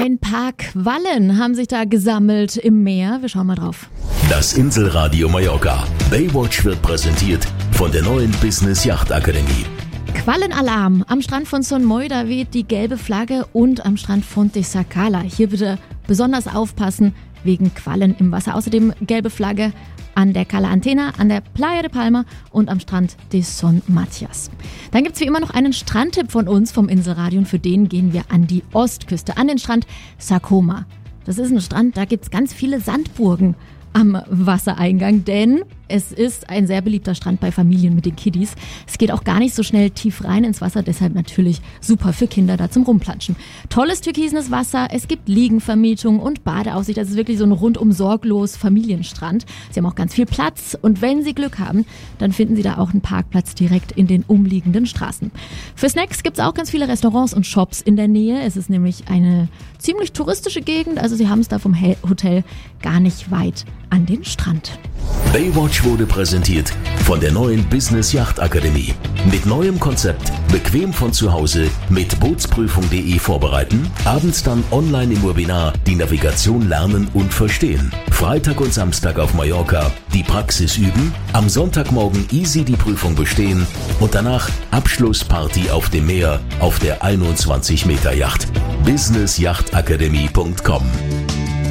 Ein paar Quallen haben sich da gesammelt im Meer. Wir schauen mal drauf. Das Inselradio Mallorca. Baywatch wird präsentiert von der neuen Business Yacht Akademie. Quallenalarm. Am Strand von Son Moy, da weht die gelbe Flagge, und am Strand von de Sacala. Hier bitte besonders aufpassen wegen Quallen im Wasser. Außerdem gelbe Flagge an der Cala Antena, an der Playa de Palma und am Strand de Son Matias. Dann gibt es wie immer noch einen Strandtipp von uns vom Inselradio, und für den gehen wir an die Ostküste, an den Strand Sakoma. Das ist ein Strand, da gibt es ganz viele Sandburgen am Wassereingang, denn es ist ein sehr beliebter Strand bei Familien mit den Kiddies. Es geht auch gar nicht so schnell tief rein ins Wasser, deshalb natürlich super für Kinder da zum Rumplatschen. Tolles türkisenes Wasser, es gibt Liegenvermietung und Badeaussicht. Das ist wirklich so ein rundum sorglos Familienstrand. Sie haben auch ganz viel Platz, und wenn Sie Glück haben, dann finden Sie da auch einen Parkplatz direkt in den umliegenden Straßen. Für Snacks gibt es auch ganz viele Restaurants und Shops in der Nähe. Es ist nämlich eine ziemlich touristische Gegend, also Sie haben es da vom Hotel gar nicht weit an den Strand. Baywatch wurde präsentiert von der neuen Business Yacht Akademie. Mit neuem Konzept, bequem von zu Hause, mit Bootsprüfung.de vorbereiten, abends dann online im Webinar die Navigation lernen und verstehen. Freitag und Samstag auf Mallorca die Praxis üben, am Sonntagmorgen easy die Prüfung bestehen und danach Abschlussparty auf dem Meer auf der 21 Meter Yacht. businessyachtakademie.com